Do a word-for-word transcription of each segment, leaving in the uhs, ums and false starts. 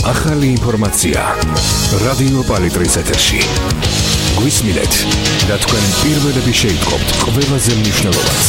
ახალი ინფორმაცია რადიო პალიტრის ეთერში. გვისმინეთ და თქვენ პირველები შეიტყობთ ყველაზე მნიშვნელოვანს.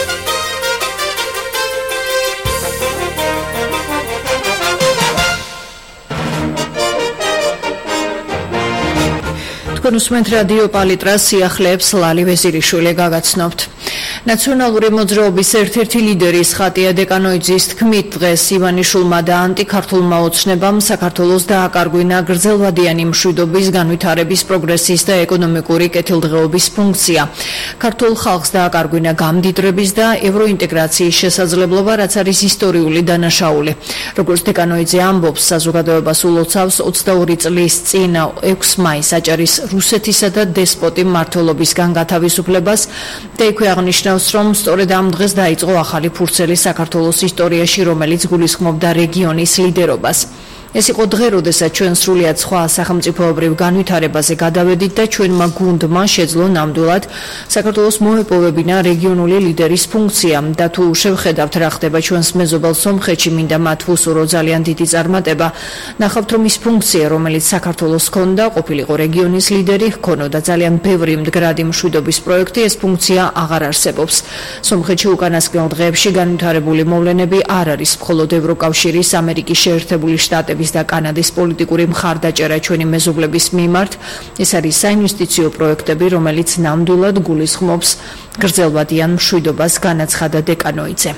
თქვენ უსმენთ რადიო პალიტრას სიახლეებს ლალი ვეზირიშვილი გაგაცნობთ. ნაციონალური მოძრაობის ერთ-ერთი ლიდერის ხატია დეკანოიძის თქმით დღეს ივანიშვილმა და ანტიქართულმა ოცნებამ საქართველოს დააკარგვინა გრძელვადიანი მშვიდობის, განვითარების, პროგრესის და ეკონომიკური კეთილდღეობის ფუნქცია. ქართულ ხალხს დააკარგვინა გამდიდრების და ევროინტეგრაციის შესაძლებლობა, რაც არის ისტორიული დანაშაული. როგორც დეკანოიძე ამბობს, საზოგადოებას ულოცავს ოცდაორი წლის წინ ექვსი მაისს აჭარის რუსეთისა და დესპოტი მმართველობისგან გათავისუფლებას და იქვე აღნიშნავს, რომ სწორედ ამ დღეს დაიწყო ახალი ფურცელი საქართველოს ისტორიაში, რომელიც გულისხმობდა რეგიონის ლიდერობას. ეს იყო დღე, როდესაც ჩვენ სრულიად სხვა სახელმწიფოებრივ განვითარებაზე გადავედით და ჩვენმა გუნდმა შეძლო ნამდვილად საქართველოს მოეპოვებინა რეგიონული ლიდერის ფუნქცია და თუ შევხედავთ რა ხდება ჩვენს მეზობელ სომხეთში, მინდა მათ ვუსურო ძალიან დიდი წარმატება. ნახავთ, რომ ის ფუნქცია, რომელიც საქართველოს ჰქონდა, ყოფილიყო რეგიონის ლიდერი, ჰქონოდა ძალიან ბევრი მდგრადი მშვიდობის პროექტი, ეს ფუნქცია აღარ არსებობს. სომხეთში უკანასკნელ დღეებში განვითარებული მოვლენები არ არის მხოლოდ ევროკავშირის, ამერიკის შეერთებული შტატების და კანადის პოლიტიკური მხარდაჭერა ჩვენი მეზობლების მიმართ. ეს არის საინვესტიციო პროექტები, რომელიც ნამდვილად გულისხმობს გრძელვადიან მშვიდობას, განაცხადა დეკანოიძე.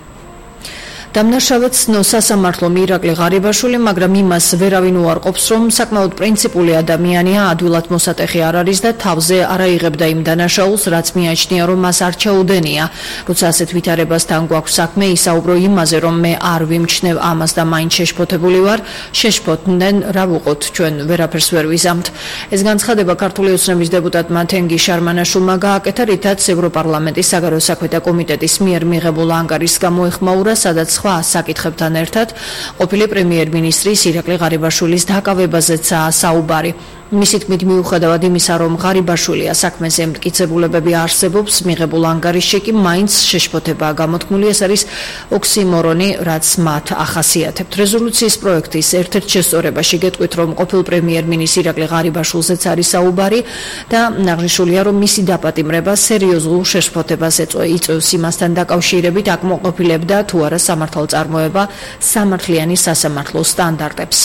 დამნაშავედ ცნოს სასამართლომ ირაკლი ღარიბაშვილი, მაგრამ იმას ვერავინ უარყოფს, რომ საკმაოდ პრინციპული ადამიანია, ადვილად მოსატეხი არ არის და თავზე არ აიღებდა იმ დანაშაულს, რაც მიაჩნია, რომ მას არ ჩაუდენია. როცა ასეთ ვითარებასთან გვაქვს საქმე, ისაუბრო იმაზე, რომ მე არ ვიმჩნევ ამას და მაინც შეშფოთებული ვარ, შეშფოთდნენ, რა ვუყოთ, ჩვენ ვერაფერს ვერ ვიზამთ. ეს განცხადება ქართული ოცნების დეპუტატმა თენგი შარმანაშვილმა გააკეთა, რითაც ევროპარლამენტის საგარეო საქმეთა კომიტეტის მიერ მიღებულ ანგარიშს გამოეხმაურა, სადაც სხვა საკითხებთან ერთად ყოფილი პრემიერ-მინისტრის ირაკლი ღარიბაშვილის დაკავებაზეცაა საუბარი. მისი თქმით, მიუხედავად იმისა, რომ ღარიბაშვილია საქმეზე მტკიცებულებები არსებობს, მიღებულ ანგარიშში კი მაინც შეშფოთებაა გამოთქმული. ეს არის ოქსიმორონი, რაც მათ ახასიათებთ. რეზოლუციის პროექტის ერთ-ერთ შესწორებაში გეტყვით, რომ ყოფილ პრემიერ-მინისტრ ირაკლი ღარიბაშვილზეც არის საუბარი და აღნიშნულია, რომ მისი დაპატიმრება სერიოზულ შეშფოთებას იწვევს იმასთან დაკავშირებით, აკმაყოფილებდა თუ არა სამართალწარმოება სამართლიანი სასამართლოს სტანდარტებს.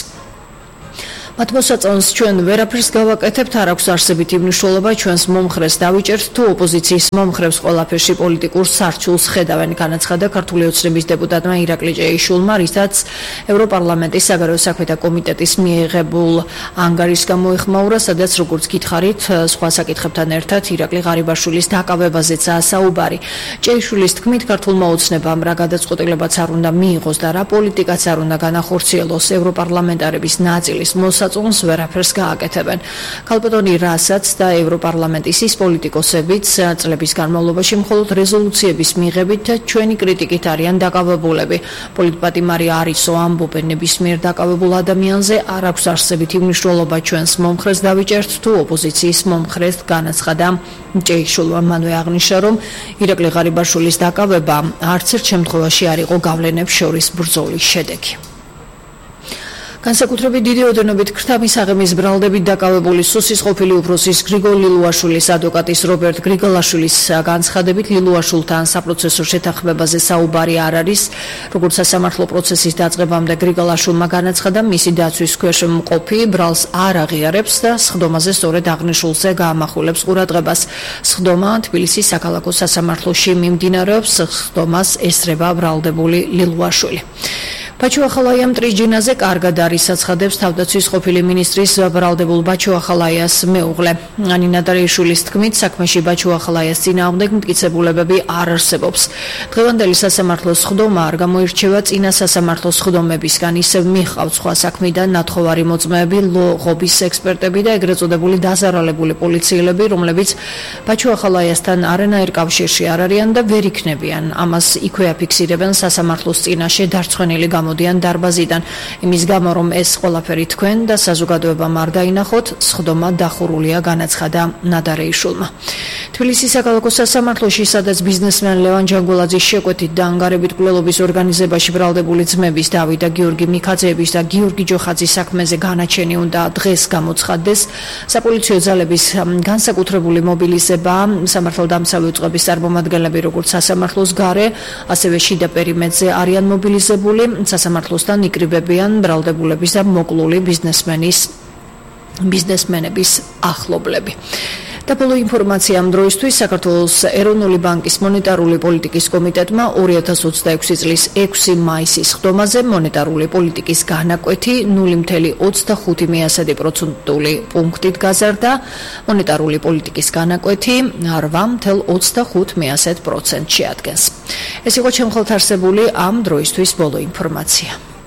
მათ მოსაწონს ჩვენ ვერაფერს გავაკეთებთ, არ აქვს არსებითი მნიშვნელობა, ჩვენს მომხრეს დავიჭერთ თუ ოპოზიციის მომხრებს ყველაფერში პოლიტიკურ სარჩულს ხედავენ, განაცხადა ქართული ოცნების დეპუტატმა ირაკლი ჭეიშვილმა, რითაც ევროპარლამენტის საგარეო საქმეთა კომიტეტის მიიღებულ ანგარიშს გამოეხმაურა, სადაც როგორც გითხარით, სხვა საკითხებთან ერთად ირაკლი ღარიბაშვილის დაკავებაზეცაა საუბარი. ჭეიშვილის თქმით, ქართულმა ოცნებამ რა გადაწყვეტილებაც არ უნდა მიიღოს და რა პოლიტიკაც არ უნდა განახორციელოს ევროპარლამენტარების ნაწილის მოსაწონს წონს ვერაფერს გააკეთებენ. ქალბატონი რასაც და ევროპარლამენტის ის პოლიტიკოსებიც წლების განმავლობაში მხოლოდ რეზოლუციების მიღებით და ჩვენი კრიტიკით არიან დაკავებულები. პოლიტპატიმარი არისო ამბობენ ნებისმიერ დაკავებულ ადამიანზე, არ აქვს არსებითი მნიშვნელობა ჩვენს მომხრეს დავიჭერთ თუ ოპოზიციის მომხრეს, განაცხადა ჭეიშვილმა. მანვე აღნიშნა, რომ ირაკლი ღარიბაშვილის დაკავება არც ერთ შემთხვევაში არ იყო გავლენებს შორის ბრძოლის შედეგი. განსაკუთრებით დიდი ოდენობით ქრთამის აღემის ბრალდებით დაკავებული სუსის ყოფილი უფროსის გრიგოლ ლილუაშვილის ადვოკატის რობერტ გრიგოლაშვილის განცხადებით, ლილუაშვილთან საპროცესო შეთანხმებაზე საუბარი არ არის. როგორც სასამართლო პროცესის დაწყებამდე გრიგოლაშვილმა განაცხადა, მისი დაცვის ქვეშ მყოფი ბრალს არ აღიარებს და სხდომაზე სწორედ აღნიშნულზე გაამახვილებს ყურადღებას. სხდომა თბილისის საქალაქო სასამართლოში მიმდინარეობს, სხდომას ესწრება ბრალდებული ლილუაშვილი. ბაჩუახალაიამ ტრიჯინაზე კარგად არის აცხადებს თავდაცვის ყოფილი მინისტრის ბრალდებულ ბაჩუახალაიას მეუღლე. ანინა დარეიშვილის თქმით, საქმეში ბაჩუახალაიას წინააღმდეგ მტკიცებულებები არ არსებობს. დღევანდელი სასამართლოს სხდომა არ გამოირჩევა წინა სასამართლოს სხდომებისგან, ისევ მიჰყავთ სხვა საქმიდან ნათხოვარი მოწმეები, ლოღობის ექსპერტები და ეგრეთ წოდებული დაზარალებული პოლიციელები, რომლებიც ბაჩუახალაიასთან არანაირ კავშირში არ არიან და ვერ იქნებიან. ამას იქვე აფიქსირებენ სასამართლოს წინაშე დარწმუნებული გამოდიან დარბაზიდან. იმის გამო, რომ ეს ყველაფერი თქვენ და საზოგადოებამ არ დაინახოთ, სხდომა დახურულია, განაცხადა ნადარეიშვილმა. თბილისის საქალაქო სასამართლოში, სადაც ბიზნესმენ ლევან ჯანგულაძის შეკვეთით და ანგარებით მკვლელობის ორგანიზებაში ბრალდებული ძმების დავით და გიორგი მიქაძეების და გიორგი ჯოხაძის საქმეზე განაჩენი უნდა დღეს გამოცხადდეს. საპოლიციო ძალების განსაკუთრებული მობილიზება, სამართალდამცავი უწყების წარმომადგენლები როგორც სასამართლოს გარე, ასევე შიდა პერიმეტრზე არიან მობილიზებული, სასამართლოსთან იკრიბებიან ბრალდებულების და მოკლული ბიზნესმენის ბიზნესმენების ახლობლები. და ბოლო ინფორმაცია ამ დროისთვის საქართველოს ეროვნული ბანკის მონეტარული პოლიტიკის კომიტეტმა ორი ათას ოცდაექვსი წლის ექვსი მაისის სხდომაზე მონეტარული პოლიტიკის განაკვეთი ნული ათეული ოცდახუთი პროცენტული პუნქტით გაზარდა. მონეტარული პოლიტიკის განაკვეთი რვა ათეული ოცდახუთი პროცენტს შეადგენს. ეს იყო ჩემ ხელთ არსებული ამ დროისთვის ბოლო ინფორმაცია.